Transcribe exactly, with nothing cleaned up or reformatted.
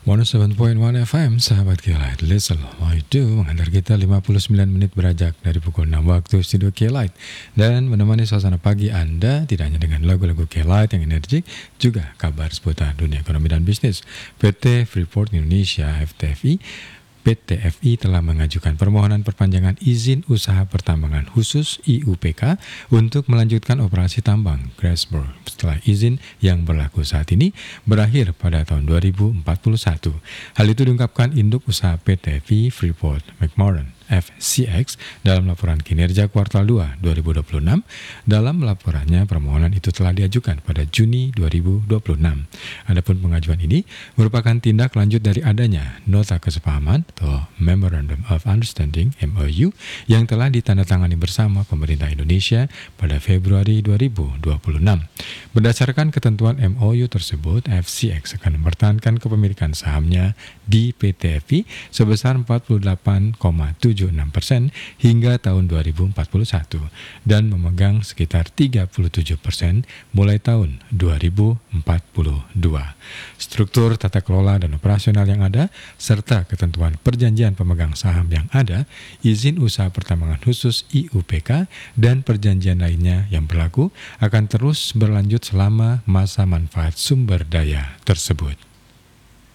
seratus tujuh koma satu F M, sahabat K-Light, listen what I do, mengantar kita lima puluh sembilan menit berajak dari pukul enam waktu studio K-Light dan menemani suasana pagi Anda tidak hanya dengan lagu-lagu K-Light yang energik, juga kabar seputar dunia ekonomi dan bisnis. P T Freeport Indonesia F T F I P T F I telah mengajukan permohonan perpanjangan izin usaha pertambangan khusus I U P K untuk melanjutkan operasi tambang Grasberg setelah izin yang berlaku saat ini berakhir pada tahun dua ribu empat puluh satu. Hal itu diungkapkan induk usaha P T F I Freeport McMoran F C X dalam laporan kinerja kuartal dua dua ribu dua puluh enam. Dalam laporannya, permohonan itu telah diajukan pada Juni dua ribu dua puluh enam. Adapun pengajuan ini merupakan tindak lanjut dari adanya nota kesepahaman atau Memorandum of Understanding M O U yang telah ditandatangani bersama pemerintah Indonesia pada Februari dua ribu dua puluh enam. Berdasarkan ketentuan M O U tersebut, F C X akan mempertahankan kepemilikan sahamnya di P T F I sebesar empat puluh delapan koma tujuh enam persen hingga tahun dua ribu empat puluh satu dan memegang sekitar tiga puluh tujuh persen mulai tahun dua ribu empat puluh dua. Struktur tata kelola dan operasional yang ada serta ketentuan perjanjian pemegang saham yang ada, izin usaha pertambangan khusus I U P K dan perjanjian lainnya yang berlaku akan terus berlanjut selama masa manfaat sumber daya tersebut.